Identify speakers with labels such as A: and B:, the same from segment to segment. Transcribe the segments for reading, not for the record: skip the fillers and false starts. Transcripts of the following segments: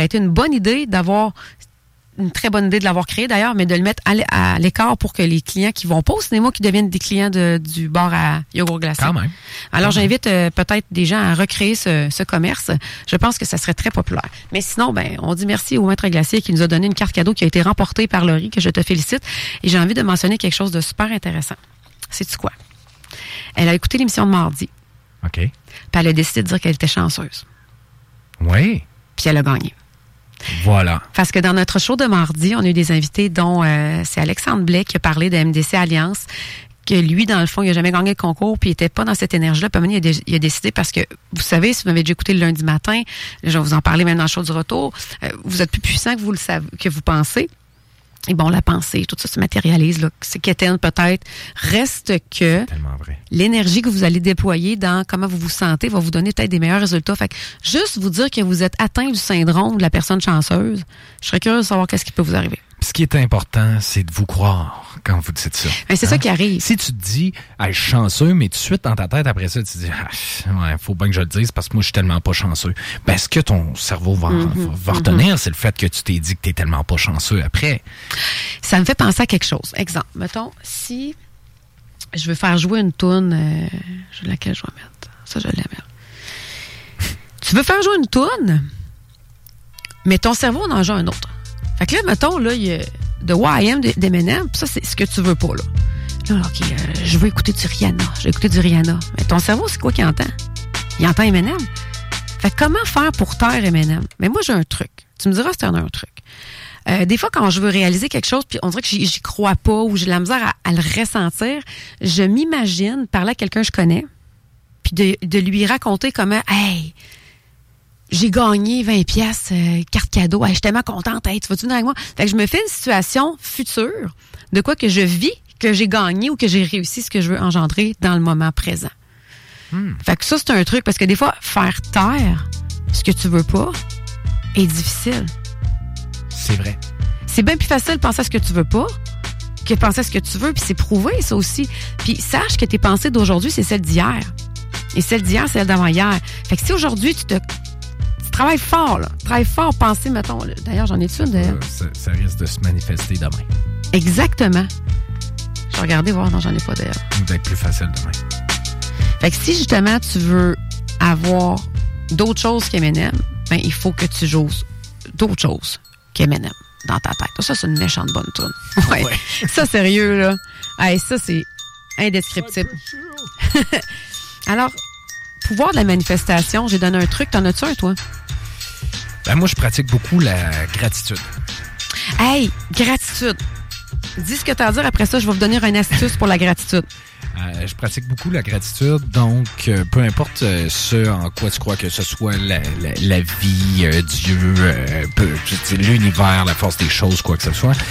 A: aurait été une bonne idée d'avoir... Une très bonne idée de l'avoir créé d'ailleurs, mais de le mettre à l'écart pour que les clients qui vont pas au cinéma qui deviennent des clients du bar à yogourt glacé.
B: Quand même.
A: Alors, j'invite peut-être des gens à recréer ce commerce. Je pense que ça serait très populaire. Mais sinon, on dit merci au maître glacier qui nous a donné une carte cadeau qui a été remportée par Laurie, que je te félicite. Et j'ai envie de mentionner quelque chose de super intéressant. Sais-tu quoi? Elle a écouté l'émission de mardi.
B: OK.
A: Puis elle a décidé de dire qu'elle était chanceuse.
B: Oui.
A: Puis elle a gagné.
B: Voilà.
A: Parce que dans notre show de mardi, on a eu des invités dont c'est Alexandre Blais qui a parlé de MDC Alliance, que lui, dans le fond, il n'a jamais gagné le concours, puis il n'était pas dans cette énergie-là. Puis il a décidé, parce que, vous savez, si vous m'avez déjà écouté le lundi matin, je vais vous en parler même dans le show du retour, vous êtes plus puissant que vous le savez, que vous pensez. Et bon, la pensée, tout ça se matérialise, là. C'est quétaine peut-être. Reste que l'énergie que vous allez déployer dans comment vous vous sentez va vous donner peut-être des meilleurs résultats. Fait que juste vous dire que vous êtes atteint du syndrome de la personne chanceuse, je serais curieuse de savoir qu'est-ce qui peut vous arriver.
B: Ce qui est important, c'est de vous croire quand vous dites ça.
A: Mais c'est ça qui arrive.
B: Si tu te dis, je suis chanceux, mais tout de suite dans ta tête, après ça, tu te dis, faut bien que je le dise parce que moi, je suis tellement pas chanceux. Ben, ce que ton cerveau va retenir, c'est le fait que tu t'es dit que tu es tellement pas chanceux après.
A: Ça me fait penser à quelque chose. Exemple, mettons, si je veux faire jouer une toune, laquelle je vais mettre? Ça, je l'aime. Tu veux faire jouer une toune, mais ton cerveau en joue un autre. Fait que là, mettons, là, il y a The YM d'Eminem, puis ça, c'est ce que tu veux pas, là. Là, OK, je veux écouter du Rihanna. Je veux écouter du Rihanna. Mais ton cerveau, c'est quoi qu'il entend? Il entend Eminem. Fait que comment faire pour taire Eminem? Mais moi, j'ai un truc. Tu me diras si tu en as un truc. Des fois, quand je veux réaliser quelque chose, puis on dirait que j'y crois pas ou j'ai de la misère à le ressentir, je m'imagine parler à quelqu'un que je connais, puis de lui raconter comment, hey, j'ai gagné 20 pièces carte cadeau. Hey, je suis tellement contente. Hey, tu vas-tu venir avec moi? Fait que je me fais une situation future de quoi que je vis, que j'ai gagné ou que j'ai réussi ce que je veux engendrer dans le moment présent. Fait que ça, c'est un truc parce que des fois, faire taire ce que tu veux pas est difficile.
B: C'est vrai.
A: C'est bien plus facile de penser à ce que tu veux pas que de penser à ce que tu veux. Puis c'est prouvé, ça aussi. Puis sache que tes pensées d'aujourd'hui, c'est celles d'hier. Et celles d'hier, c'est celles d'avant-hier. Fait que si aujourd'hui, tu travailles fort, là. Travaille fort, pensez, mettons. Là. D'ailleurs, j'en ai-tu une d'ailleurs?
B: Ça risque de se manifester demain.
A: Exactement. Je vais regarder, voir. Non, j'en ai pas d'ailleurs.
B: Ça va être plus facile demain.
A: Fait que si, justement, tu veux avoir d'autres choses qu'Eminem, ben, il faut que tu joues d'autres choses qu'Eminem dans ta tête. Ça, c'est une méchante bonne toune. Ouais. Ça, sérieux, là. Hey, ça, c'est indescriptible. Alors, pouvoir de la manifestation, j'ai donné un truc. T'en as-tu un, toi?
B: Ben, moi, je pratique beaucoup la gratitude.
A: Hey, gratitude. Dis ce que tu as à dire. Après ça, je vais vous donner une astuce pour la gratitude.
B: Je pratique beaucoup la gratitude, donc peu importe ce en quoi tu crois, que ce soit la vie, Dieu, l'univers, la force des choses, quoi que ce soit,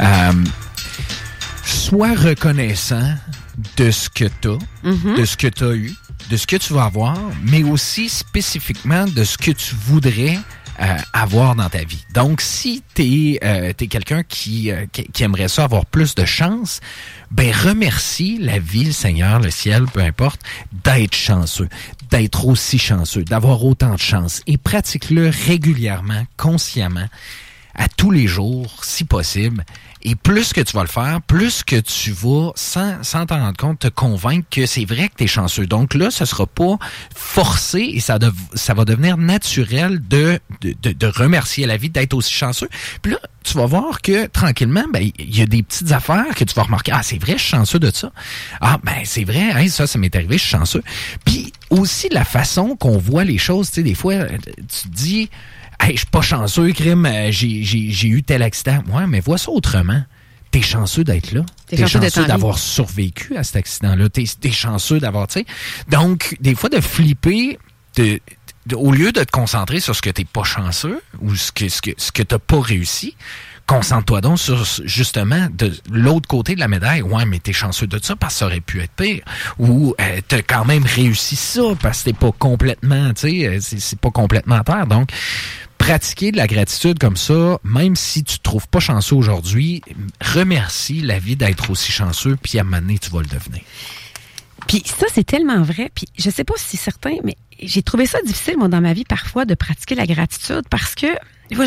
B: sois reconnaissant de ce que tu as, de ce que tu as eu, de ce que tu vas avoir, mais aussi spécifiquement de ce que tu voudrais avoir dans ta vie. Donc, si t'es quelqu'un qui aimerait ça avoir plus de chance, ben remercie la vie, le Seigneur, le ciel, peu importe, d'être chanceux, d'être aussi chanceux, d'avoir autant de chance et pratique-le régulièrement, consciemment, à tous les jours, si possible. Et plus que tu vas le faire, plus que tu vas, sans t'en rendre compte, te convaincre que c'est vrai que tu es chanceux. Donc là, ce sera pas forcé et ça va devenir naturel de remercier la vie, d'être aussi chanceux. Puis là, tu vas voir que tranquillement, ben il y a des petites affaires que tu vas remarquer. Ah, c'est vrai, je suis chanceux de ça. Ah, ben c'est vrai, hein, ça m'est arrivé, je suis chanceux. Puis aussi la façon qu'on voit les choses, tu sais, des fois, tu te dis... Hey, je suis pas chanceux, crime, j'ai eu tel accident. Ouais, mais vois ça autrement. T'es chanceux d'être là. T'es chanceux d'avoir survécu à cet accident-là. T'es chanceux d'avoir, tu sais. Donc, des fois, de flipper, au lieu de te concentrer sur ce que t'es pas chanceux ou ce que t'as pas réussi, concentre-toi donc sur, justement, de l'autre côté de la médaille. Ouais, mais t'es chanceux de ça parce que ça aurait pu être pire. Ou t'as quand même réussi ça parce que t'es pas complètement, tu sais, c'est pas complètement à terre. Donc, pratiquer de la gratitude comme ça, même si tu te trouves pas chanceux aujourd'hui, remercie la vie d'être aussi chanceux, puis à un moment donné, tu vas le devenir.
A: Puis ça, c'est tellement vrai. Puis je sais pas si c'est certain, mais j'ai trouvé ça difficile, moi, dans ma vie, parfois, de pratiquer la gratitude parce que